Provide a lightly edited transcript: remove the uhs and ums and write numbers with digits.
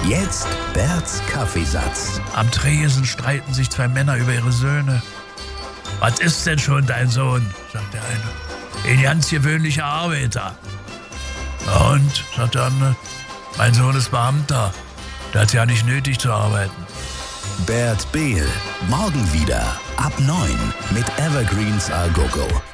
Jetzt Berts Kaffeesatz. Am Tresen streiten sich zwei Männer über ihre Söhne. Was ist denn schon dein Sohn, sagt der eine. Ein ganz gewöhnlicher Arbeiter. Und, sagt der andere, mein Sohn ist Beamter. Der hat ja nicht nötig zu arbeiten. Bert Behl, morgen wieder ab 9 mit Evergreens Al Gogo.